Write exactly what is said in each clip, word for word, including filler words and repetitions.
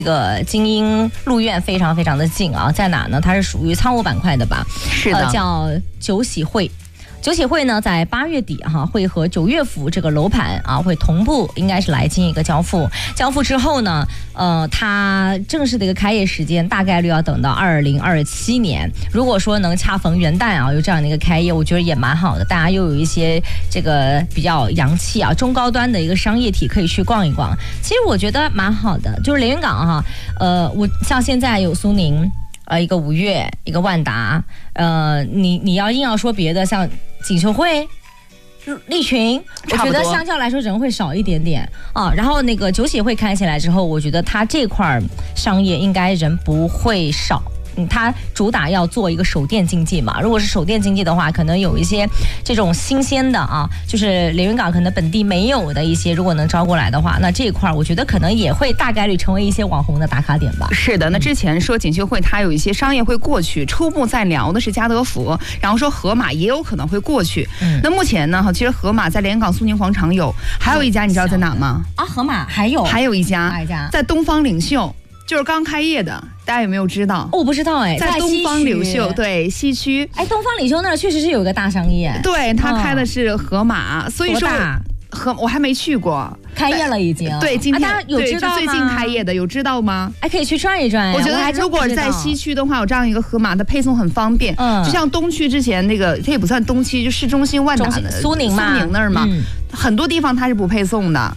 这个精英路苑非常非常的近啊，在哪呢？它是属于仓务板块的吧？ 是的， 呃、叫九喜汇。九喜汇呢，在八月底哈、啊、会和九月府这个楼盘啊会同步，应该是来进一个交付。交付之后呢，呃，它正式的一个开业时间大概率要等到二零二七年。如果说能恰逢元旦啊有这样的一个开业，我觉得也蛮好的。大家又有一些这个比较洋气啊、中高端的一个商业体可以去逛一逛。其实我觉得蛮好的，就是连云港哈、啊，呃，我像现在有苏宁。呃，一个五月，一个万达，呃，你你要硬要说别的，像锦绣汇、利群，我觉得相较来说人会少一点点啊。然后那个九喜汇开起来之后，我觉得它这块商业应该人不会少。嗯，它主打要做一个手电经济嘛，如果是手电经济的话，可能有一些这种新鲜的啊，就是连云港可能本地没有的一些，如果能招过来的话，那这一块我觉得可能也会大概率成为一些网红的打卡点吧。 是的，那之前说锦绣汇它有一些商业会过去，初步在聊的是家得福，然后说盒马也有可能会过去。嗯，那目前呢，其实盒马在连云港苏宁广场有，还有一家你知道在哪吗？ 啊，盒马还有还有一家， 哪一家？ 在东方领袖。就是刚开业的，大家有没有知道？ 哦，我不知道哎， 在东方领袖，对，西区。 哎，东方领袖那儿确实是有个大商业， 对，他开的是盒马，哦、所以说盒我还没去过， 开业了已经。 对，今天、 啊、大家有知道吗？ 最近开业的有知道吗？ 哎，可以去转一转。 我觉得如果在西区的话，有这样一个盒马的配送很方便。嗯，就像东区之前那个，它也不算东区，就市中心万达的苏宁嘛， 苏宁那儿嘛、嗯，很多地方它是不配送的。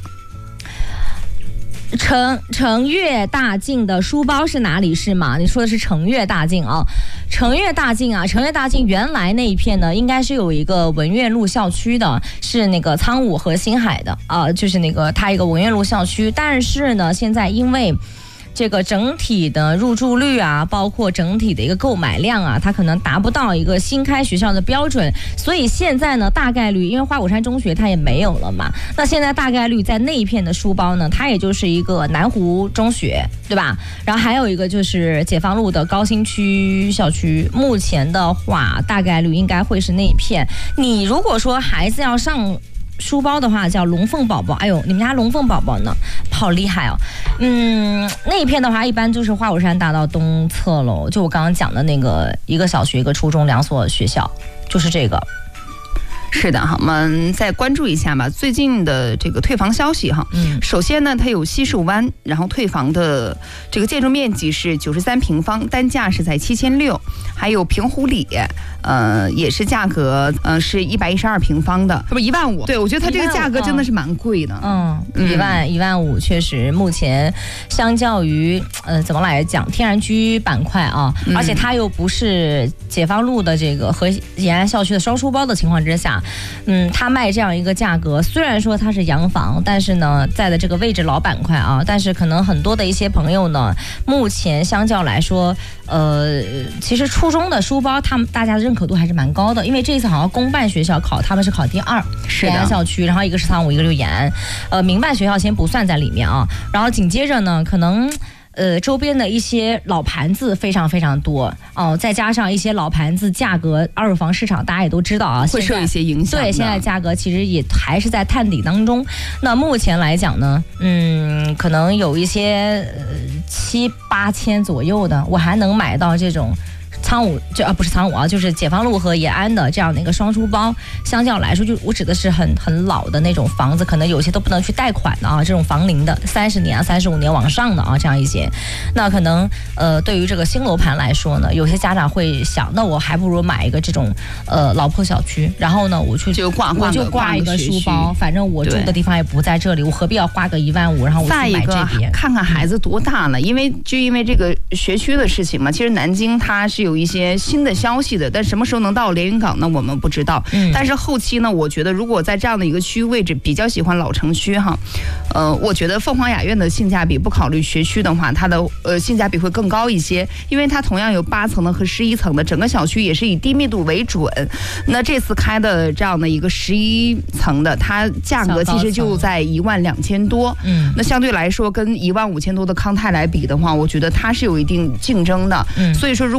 成成悦大境的书包是哪里是吗？你说的是成悦大境啊，成悦大境啊，成悦大境原来那一片呢，应该是有一个文苑路校区的，是那个苍梧和星海的啊、呃，就是那个它一个文苑路校区，但是呢，现在因为这个整体的入住率啊，包括整体的一个购买量啊，它可能达不到一个新开学校的标准，所以现在呢，大概率因为花果山中学它也没有了嘛，那现在大概率在那一片的书包呢，它也就是一个南湖中学，对吧？然后还有一个就是解放路的高新区校区，目前的话大概率应该会是那一片。你如果说孩子要上书包的话叫龙凤宝宝，哎呦，你们家龙凤宝宝呢，好厉害哦。嗯，那一片的话，一般就是花果山大道东侧喽，就我刚刚讲的那个一个小学、一个初中、两所学校，就是这个。 是的哈，我们再关注一下吧。最近的这个退房消息哈，嗯，首先呢，它有西蜀湾，然后退房的这个建筑面积是九十三平方，单价是在七千六，还有平湖里，呃，也是价格呃是一百一十二平方的，不一万五。对，我觉得它这个价格真的是蛮贵的。 嗯，一万一万五，确实目前相较于呃怎么来讲，天然居板块啊，嗯、而且它又不是解放路的这个和延安校区的双书包的情况之下。嗯，他卖这样一个价格，虽然说它是洋房，但是呢，在的这个位置老板块啊，但是可能很多的一些朋友呢，目前相较来说，呃，其实初中的书包，他们大家的认可度还是蛮高的，因为这次好像公办学校考他们是考第二， 是延安校区，然后一个是苍梧，一个是延安，呃，民办学校先不算在里面啊，然后紧接着呢，可能。呃，周边的一些老盘子非常非常多哦，再加上一些老盘子价格，二手房市场大家也都知道啊， 会受一些影响。 对，现在价格其实也还是在探底当中。那目前来讲呢，嗯，可能有一些呃七八千左右的，我还能买到这种。苍梧这啊不是苍梧啊，就是解放路和延安的这样的一个双书包，相较来说，就我指的是很很老的那种房子，可能有些都不能去贷款的啊，这种房龄的三十年啊、三十五年往上的啊，这样一些，那可能呃对于这个新楼盘来说呢，有些家长会想，那我还不如买一个这种呃老破小区，然后呢我去就挂我就挂一个书包，反正我住的地方也不在这里，我何必要花个一万五，然后我去买这边？ 看看孩子多大了，因为就因为这个学区的事情嘛，其实南京它是有。有一些新的消息的，但什么时候能到连云港呢？我们不知道。嗯，但是后期呢，我觉得如果在这样的一个区域位置，比较喜欢老城区哈，呃，我觉得凤凰雅苑的性价比不考虑学区的话，它的呃性价比会更高一些，因为它同样有八层的和十一层的，整个小区也是以低密度为准。那这次开的这样的一个十一层的，它价格其实就在一万两千多。嗯，那相对来说跟一万五千多的康泰来比的话，我觉得它是有一定竞争的。嗯，所以说如果你不考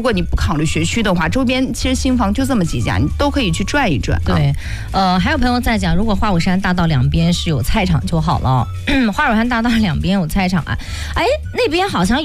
考虑学区的话，周边其实新房就这么几家，你都可以去转一转、啊。 对，呃，还有朋友在讲，如果花果山大道两边是有菜场就好了。花果山大道两边有菜场啊，哎，那边好像